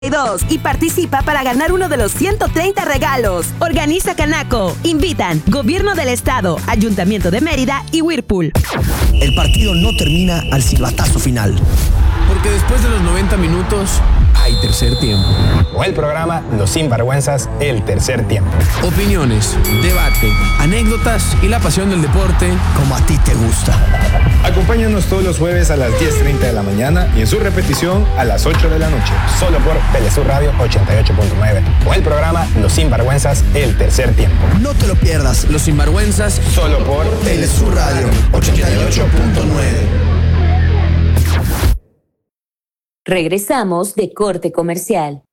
y participa para ganar uno de los 130 regalos. Organiza Canaco. Invitan Gobierno del Estado, Ayuntamiento de Mérida y Whirlpool. El partido no termina al silbatazo final. Porque después de los 90 minutos hay tercer tiempo. O el programa Los Sinvergüenzas, el tercer tiempo. Opiniones, debate, anécdotas y la pasión del deporte como a ti te gusta. Acompáñanos todos los jueves a las 10:30 de la mañana y en su repetición a las 8 de la noche. Solo por Telesur Radio 88.9. O el programa Los Sinvergüenzas, el tercer tiempo. No te lo pierdas. Los Sinvergüenzas, solo por Telesur Radio 88.9. Regresamos de corte comercial.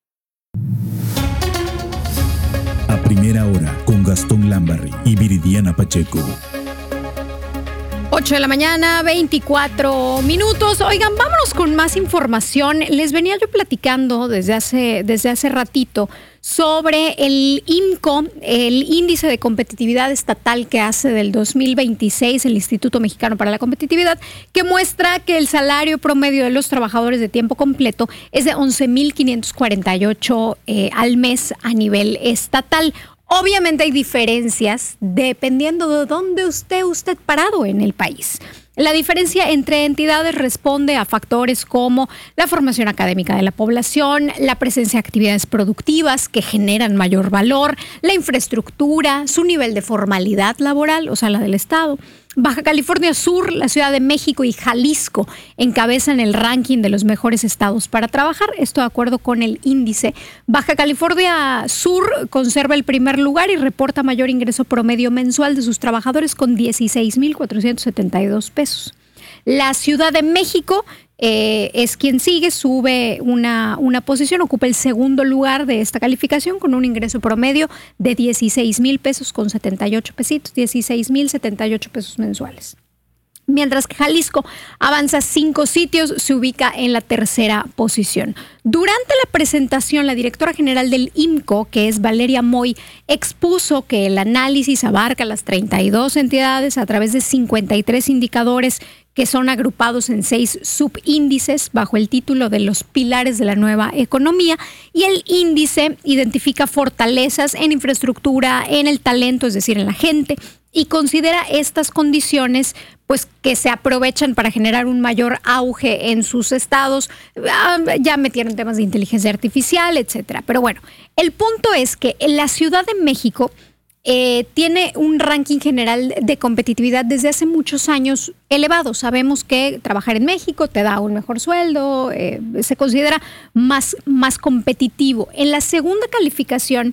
A primera hora con Gastón Lambarri y Viridiana Pacheco. 8 de la mañana, 24 minutos. Oigan, vámonos con más información. Les venía yo platicando desde hace ratito sobre el IMCO, el Índice de Competitividad Estatal que hace del 2026 el Instituto Mexicano para la Competitividad, que muestra que el salario promedio de los trabajadores de tiempo completo es de 11,548 al mes a nivel estatal. Obviamente hay diferencias dependiendo de dónde esté usted parado en el país. La diferencia entre entidades responde a factores como la formación académica de la población, la presencia de actividades productivas que generan mayor valor, la infraestructura, su nivel de formalidad laboral, o sea, la del Estado. Baja California Sur, la Ciudad de México y Jalisco encabezan el ranking de los mejores estados para trabajar. Esto de acuerdo con el índice. Baja California Sur conserva el primer lugar y reporta mayor ingreso promedio mensual de sus trabajadores con 16,472 pesos. La Ciudad de México es quien sigue, sube una posición, ocupa el segundo lugar de esta calificación con un ingreso promedio de 16,000 pesos con 78 pesitos, 16,078 pesos mensuales. Mientras que Jalisco avanza 5 sitios, se ubica en la tercera posición. Durante la presentación, la directora general del IMCO, que es Valeria Moy, expuso que el análisis abarca las 32 entidades a través de 53 indicadores que son agrupados en 6 subíndices bajo el título de los pilares de la nueva economía, y el índice identifica fortalezas en infraestructura, en el talento, es decir, en la gente, y considera estas condiciones pues que se aprovechan para generar un mayor auge en sus estados. Ya metieron temas de inteligencia artificial, etcétera. Pero bueno, el punto es que en la Ciudad de México tiene un ranking general de competitividad desde hace muchos años elevado. Sabemos que trabajar en México te da un mejor sueldo, se considera más competitivo. En la segunda calificación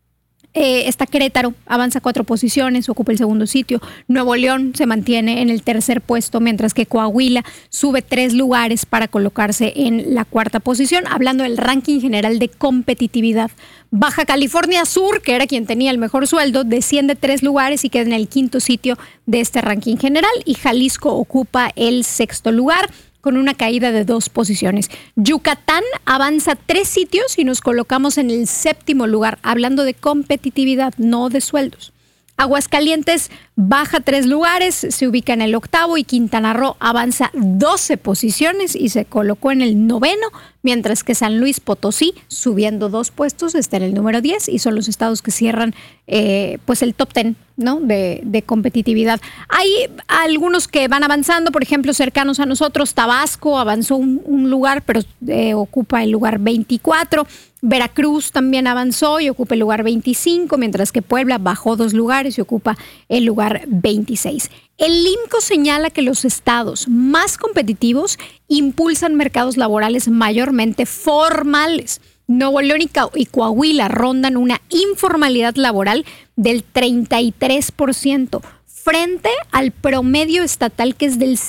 está Querétaro, avanza 4 posiciones, ocupa el segundo sitio. Nuevo León se mantiene en el tercer puesto, mientras que Coahuila sube 3 lugares para colocarse en la cuarta posición, hablando del ranking general de competitividad. Baja California Sur, que era quien tenía el mejor sueldo, desciende 3 lugares y queda en el quinto sitio de este ranking general, y Jalisco ocupa el sexto lugar con una caída de 2 posiciones. Yucatán avanza 3 sitios y nos colocamos en el séptimo lugar, hablando de competitividad, no de sueldos. Aguascalientes baja 3 lugares, se ubica en el octavo, y Quintana Roo avanza 12 posiciones y se colocó en el noveno, mientras que San Luis Potosí, subiendo 2 puestos, está en el número 10 y son los estados que cierran pues el top 10, ¿no? de competitividad. Hay algunos que van avanzando, por ejemplo, cercanos a nosotros, Tabasco avanzó un lugar, pero ocupa el lugar 24. Veracruz también avanzó y ocupa el lugar 25, mientras que Puebla bajó 2 lugares y ocupa el lugar 26. El IMCO señala que los estados más competitivos impulsan mercados laborales mayormente formales. Nuevo León y Coahuila rondan una informalidad laboral del 33%. Frente al promedio estatal, que es del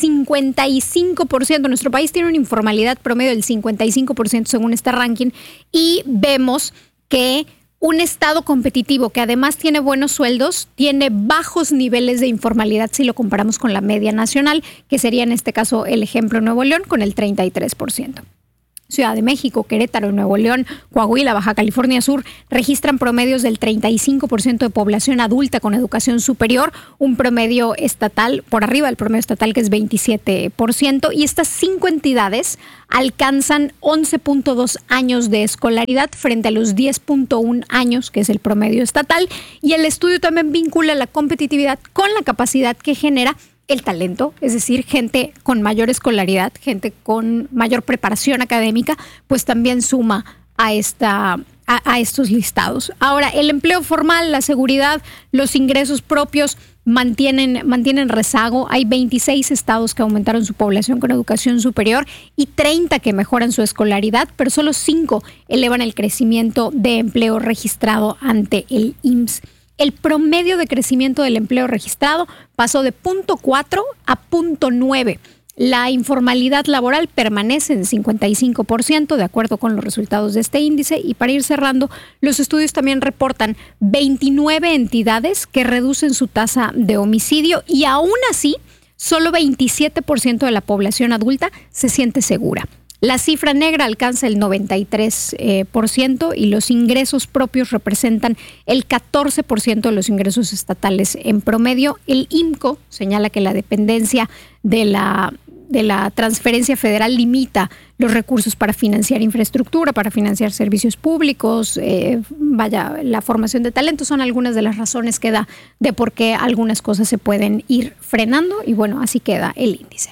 55%. Nuestro país tiene una informalidad promedio del 55% según este ranking, y vemos que un estado competitivo que además tiene buenos sueldos tiene bajos niveles de informalidad si lo comparamos con la media nacional, que sería en este caso el ejemplo Nuevo León con el 33%. Ciudad de México, Querétaro, Nuevo León, Coahuila, Baja California Sur registran promedios del 35% de población adulta con educación superior, un promedio estatal por arriba del promedio estatal que es 27%, y estas 5 entidades alcanzan 11.2 años de escolaridad frente a los 10.1 años que es el promedio estatal, y el estudio también vincula la competitividad con la capacidad que genera el talento, es decir, gente con mayor escolaridad, gente con mayor preparación académica, pues también suma a estos listados. Ahora, el empleo formal, la seguridad, los ingresos propios mantienen rezago. Hay 26 estados que aumentaron su población con educación superior y 30 que mejoran su escolaridad, pero solo 5 elevan el crecimiento de empleo registrado ante el IMSS. El promedio de crecimiento del empleo registrado pasó de 0.4 a 0.9. La informalidad laboral permanece en 55%, de acuerdo con los resultados de este índice. Y para ir cerrando, los estudios también reportan 29 entidades que reducen su tasa de homicidio y aún así, solo 27% de la población adulta se siente segura. La cifra negra alcanza el 93% y los ingresos propios representan el 14% de los ingresos estatales en promedio. El IMCO señala que la dependencia de la transferencia federal limita los recursos para financiar infraestructura, para financiar servicios públicos, la formación de talento son algunas de las razones que da de por qué algunas cosas se pueden ir frenando y bueno, así queda el índice.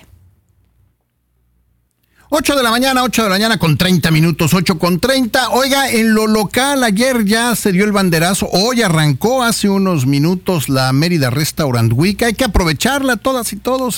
8 de la mañana con 30 minutos, 8:30. Oiga, en lo local, ayer ya se dio el banderazo, hoy arrancó hace unos minutos la Mérida Restaurant Week. Hay que aprovecharla todas y todos,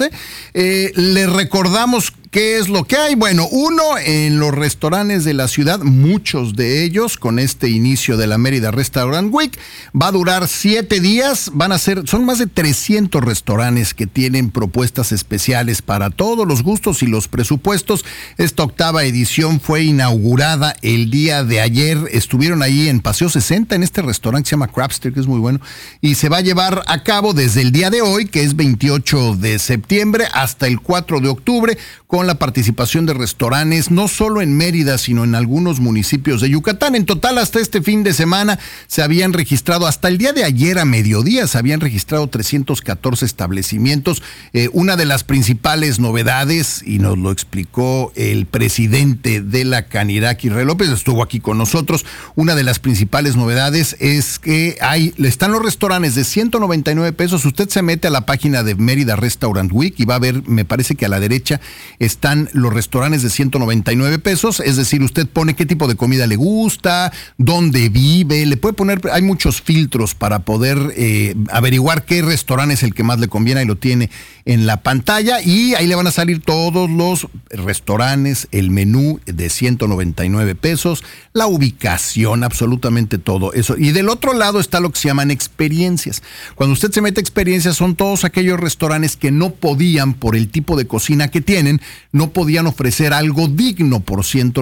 les recordamos ¿qué es lo que hay? Bueno, uno, en los restaurantes de la ciudad, muchos de ellos, con este inicio de la Mérida Restaurant Week, va a durar 7 días, son más de 300 restaurantes que tienen propuestas especiales para todos los gustos y los presupuestos. Esta 8ª edición fue inaugurada el día de ayer, estuvieron ahí en Paseo 60, en este restaurante que se llama Crabster, que es muy bueno, y se va a llevar a cabo desde el día de hoy, que es 28 de septiembre, hasta el 4 de octubre, con la participación de restaurantes, no solo en Mérida, sino en algunos municipios de Yucatán. En total, hasta este fin de semana se habían registrado, hasta el día de ayer a mediodía, se habían registrado 314 establecimientos. Una de las principales novedades, y nos lo explicó el presidente de la Canirac, Israel López, estuvo aquí con nosotros, una de las principales novedades es que están los restaurantes de 199 pesos. Usted se mete a la página de Mérida Restaurant Week y va a ver, me parece que a la derecha están los restaurantes de 199 pesos, es decir, usted pone qué tipo de comida le gusta, dónde vive, le puede poner, hay muchos filtros para poder averiguar qué restaurante es el que más le conviene, y lo tiene en la pantalla, y ahí le van a salir todos los restaurantes, el menú de 199 pesos, la ubicación, absolutamente todo eso. Y del otro lado está lo que se llaman experiencias. Cuando usted se mete a experiencias, son todos aquellos restaurantes que no podían, por el tipo de cocina que tienen, no podían ofrecer algo digno por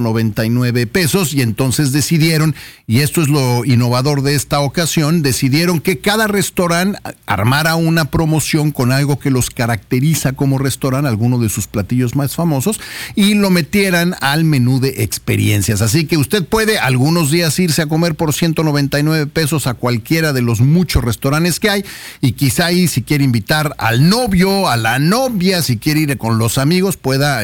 199 pesos, y entonces decidieron, y esto es lo innovador de esta ocasión, decidieron que cada restaurante armara una promoción con algo que los caracteriza como restaurante, alguno de sus platillos más famosos, y lo metieran al menú de experiencias. Así que usted puede algunos días irse a comer por 199 pesos a cualquiera de los muchos restaurantes que hay, y quizá ahí, si quiere invitar al novio, a la novia, si quiere ir con los amigos, pueda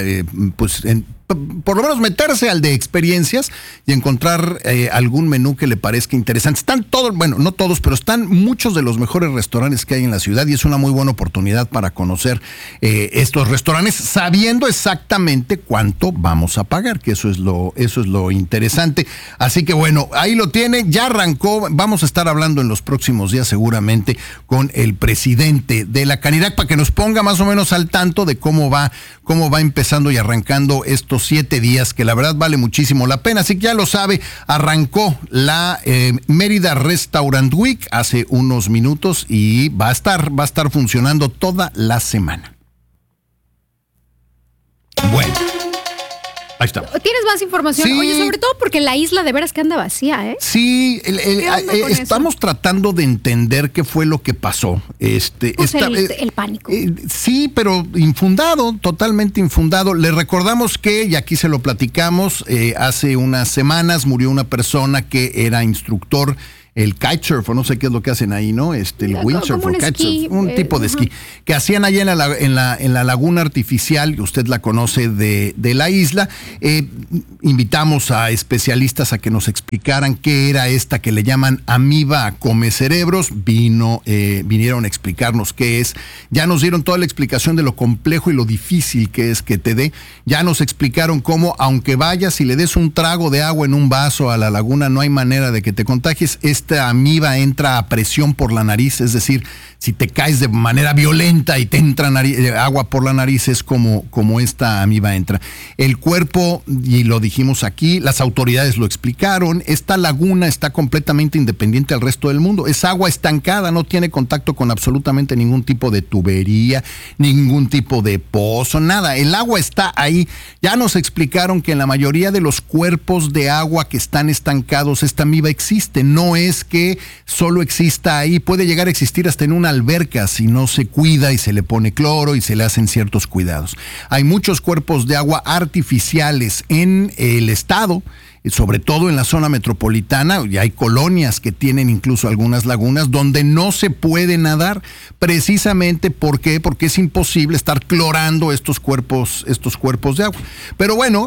por lo menos meterse al de experiencias y encontrar algún menú que le parezca interesante. Están todos, bueno, no todos, pero están muchos de los mejores restaurantes que hay en la ciudad, y es una muy buena oportunidad para conocer estos restaurantes, sabiendo exactamente cuánto vamos a pagar, que eso es lo interesante. Así que bueno, ahí lo tiene, ya arrancó. Vamos a estar hablando en los próximos días seguramente con el presidente de la Canirac para que nos ponga más o menos al tanto de cómo va empezando y arrancando estos 7 días, que la verdad vale muchísimo la pena. Así que ya lo sabe, arrancó la Mérida Restaurant Week hace unos minutos y va a estar funcionando toda la semana. Bueno, Ahí está. ¿Tienes más información? Sí. Oye, sobre todo porque la isla de veras que anda vacía, ¿eh? Sí, estamos tratando de entender qué fue lo que pasó. El pánico. Sí, pero infundado, totalmente infundado. Le recordamos que, y aquí se lo platicamos, hace unas semanas murió una persona que era instructor, el kitesurf, o no sé qué es lo que hacen ahí, ¿no? El windsurf o kitesurf, un tipo de esquí, que hacían allá en la laguna artificial, usted la conoce de la isla. Invitamos a especialistas a que nos explicaran qué era esta que le llaman amiba come cerebros. Vinieron a explicarnos qué es. Ya nos dieron toda la explicación de lo complejo y lo difícil que es que te dé. Ya nos explicaron cómo, aunque vayas y le des un trago de agua en un vaso a la laguna, no hay manera de que te contagies. Esta amiba entra a presión por la nariz, es decir, si te caes de manera violenta y te entra agua por la nariz, es como esta amiba entra. El cuerpo, y lo dijimos aquí, las autoridades lo explicaron, esta laguna está completamente independiente del resto del mundo. Es agua estancada, no tiene contacto con absolutamente ningún tipo de tubería, ningún tipo de pozo, nada. El agua está ahí. Ya nos explicaron que en la mayoría de los cuerpos de agua que están estancados, esta amiba existe. No es que solo exista ahí, puede llegar a existir hasta en una alberca si no se cuida y se le pone cloro y se le hacen ciertos cuidados. Hay muchos cuerpos de agua artificiales en el estado, sobre todo en la zona metropolitana, y hay colonias que tienen incluso algunas lagunas donde no se puede nadar, precisamente porque es imposible estar clorando estos cuerpos de agua. Pero bueno,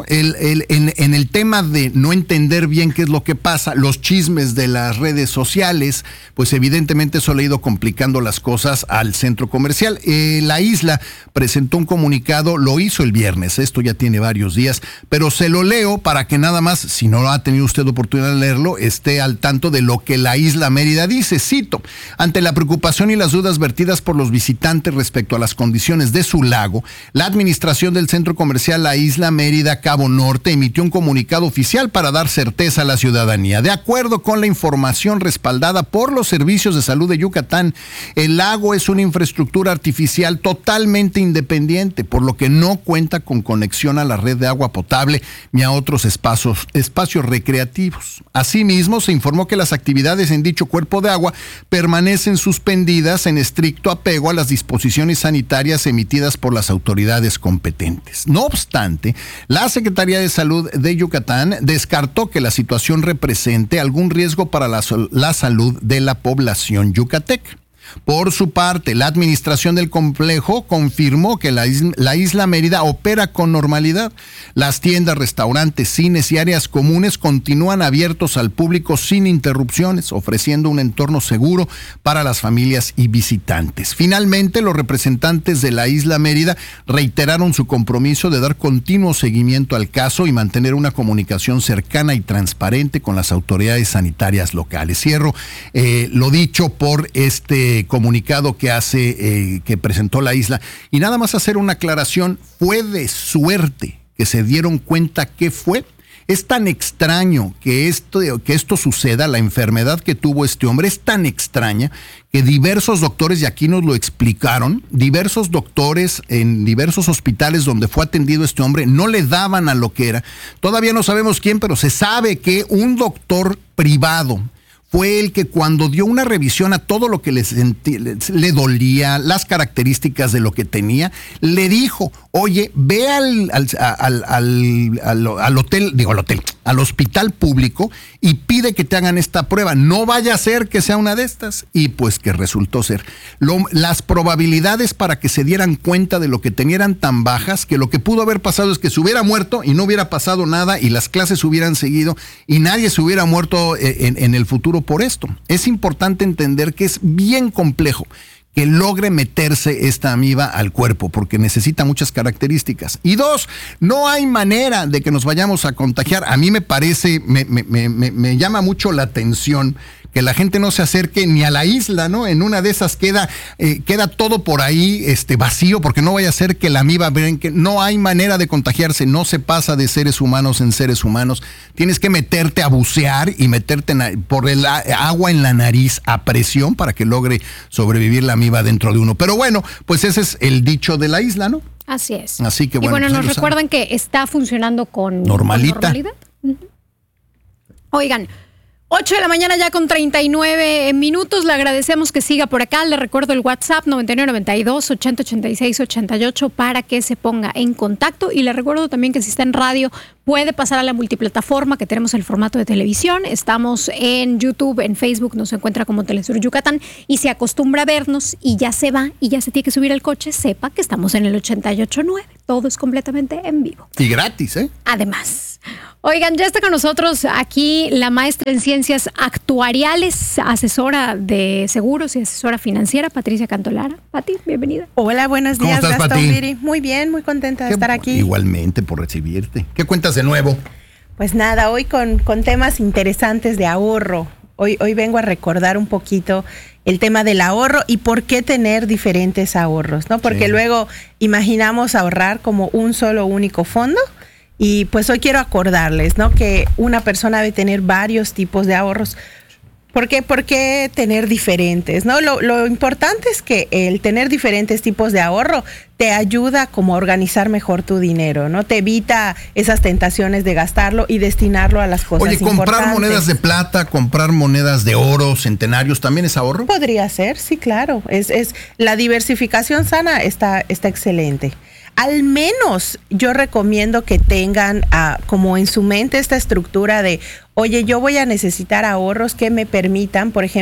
en el tema de no entender bien qué es lo que pasa, los chismes de las redes sociales, pues evidentemente eso le ha ido complicando las cosas al centro comercial. La isla presentó un comunicado, lo hizo el viernes, esto ya tiene varios días, pero se lo leo para que nada más, si no ha tenido usted oportunidad de leerlo, esté al tanto de lo que la Isla Mérida dice. Cito: ante la preocupación y las dudas vertidas por los visitantes respecto a las condiciones de su lago, la administración del centro comercial La Isla Mérida Cabo Norte emitió un comunicado oficial para dar certeza a la ciudadanía. De acuerdo con la información respaldada por los servicios de salud de Yucatán, el lago es una infraestructura artificial totalmente independiente, por lo que no cuenta con conexión a la red de agua potable ni a otros espacios recreativos. Asimismo, se informó que las actividades en dicho cuerpo de agua permanecen suspendidas en estricto apego a las disposiciones sanitarias emitidas por las autoridades competentes. No obstante, la Secretaría de Salud de Yucatán descartó que la situación represente algún riesgo para la salud de la población yucateca. Por su parte, la administración del complejo confirmó que la Isla Mérida opera con normalidad. Las tiendas, restaurantes, cines y áreas comunes continúan abiertos al público sin interrupciones, ofreciendo un entorno seguro para las familias y visitantes. Finalmente, los representantes de la Isla Mérida reiteraron su compromiso de dar continuo seguimiento al caso y mantener una comunicación cercana y transparente con las autoridades sanitarias locales. Cierro lo dicho por este comunicado que presentó la isla, y nada más hacer una aclaración: fue de suerte que se dieron cuenta que fue. Es tan extraño que esto suceda, la enfermedad que tuvo este hombre es tan extraña que diversos doctores, y aquí nos lo explicaron, diversos doctores en diversos hospitales donde fue atendido este hombre no le daban a lo que era. Todavía no sabemos quién, pero se sabe que un doctor privado fue el que, cuando dio una revisión a todo lo que le dolía, las características de lo que tenía, le dijo: oye, ve al hospital público y pide que te hagan esta prueba. No vaya a ser que sea una de estas. Y pues que resultó ser. Las probabilidades para que se dieran cuenta de lo que tenía eran tan bajas que lo que pudo haber pasado es que se hubiera muerto y no hubiera pasado nada y las clases hubieran seguido y nadie se hubiera muerto en el futuro por esto. Es importante entender que es bien complejo que logre meterse esta amiba al cuerpo, porque necesita muchas características. Y dos, no hay manera de que nos vayamos a contagiar. A mí me parece, me llama mucho la atención que la gente no se acerque ni a la isla, ¿no? En una de esas queda todo por ahí vacío, porque no vaya a ser que la amiba, ven que no hay manera de contagiarse, no se pasa de seres humanos en seres humanos. Tienes que meterte a bucear y meterte por el agua en la nariz a presión para que logre sobrevivir la amiba dentro de uno. Pero bueno, pues ese es el dicho de la isla, ¿no? Así es. Así que y bueno, nos recuerdan que está funcionando con normalidad. Oigan, 8 de la mañana ya con 39 minutos. Le agradecemos que siga por acá. Le recuerdo el WhatsApp 9992-8086-88 para que se ponga en contacto. Y le recuerdo también que si está en radio puede pasar a la multiplataforma, que tenemos el formato de televisión. Estamos en YouTube, en Facebook, nos encuentra como Telesur Yucatán. Y se acostumbra a vernos y ya se va y ya se tiene que subir al coche, sepa que estamos en el 88.9. Todo es completamente en vivo. Y gratis, ¿eh? Además. Oigan, ya está con nosotros aquí la maestra en ciencias actuariales, asesora de seguros y asesora financiera, Patricia Cantolara. Pati, bienvenida. Hola, buenos días, ¿Cómo estás, Gastón, Pati? Viri. Muy bien, muy contenta de estar aquí. Igualmente, por recibirte. ¿Qué cuentas de nuevo? Pues nada, hoy con temas interesantes de ahorro. Hoy vengo a recordar un poquito el tema del ahorro y por qué tener diferentes ahorros, ¿no? Porque luego imaginamos ahorrar como un solo único fondo. Y pues hoy quiero acordarles, ¿no? Que una persona debe tener varios tipos de ahorros. ¿Por qué tener diferentes? ¿No? Lo importante es que el tener diferentes tipos de ahorro te ayuda como a organizar mejor tu dinero, ¿no? Te evita esas tentaciones de gastarlo y destinarlo a las cosas importantes. Oye, comprar monedas de plata, comprar monedas de oro, centenarios, ¿también es ahorro? Podría ser, sí, claro. Es la diversificación sana está excelente. Al menos yo recomiendo que tengan como en su mente esta estructura de, oye, yo voy a necesitar ahorros que me permitan, por ejemplo,